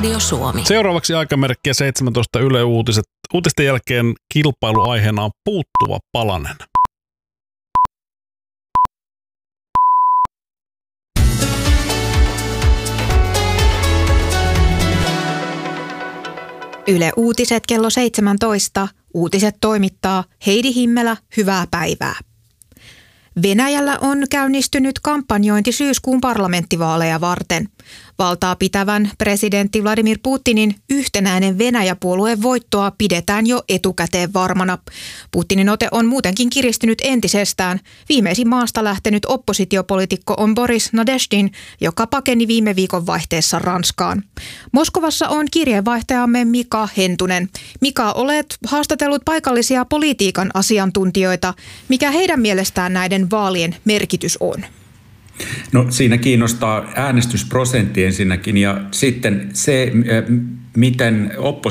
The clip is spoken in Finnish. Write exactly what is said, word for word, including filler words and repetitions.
Radio Suomi. Seuraavaksi aikamerkkiä seitsemäntoista Yle Uutiset. Uutisten jälkeen kilpailuaiheena on puuttuva palanen. Yle Uutiset kello seitsemäntoista. Uutiset toimittaa Heidi Himmelä. Hyvää päivää. Venäjällä on käynnistynyt kampanjointi syyskuun parlamenttivaaleja varten. Valtaa pitävän presidentti Vladimir Putinin yhtenäinen Venäjä-puolueen voittoa pidetään jo etukäteen varmana. Putinin ote on muutenkin kiristynyt entisestään. Viimeisin maasta lähtenyt oppositiopoliitikko on Boris Nadezhdin, joka pakeni viime viikon vaihteessa Ranskaan. Moskovassa on kirjeenvaihtajamme Mika Hentunen. Mika, olet haastatellut paikallisia politiikan asiantuntijoita. Mikä heidän mielestään näiden vaalien merkitys on? No siinä kiinnostaa äänestysprosentti ensinnäkin ja sitten se, miten oppositio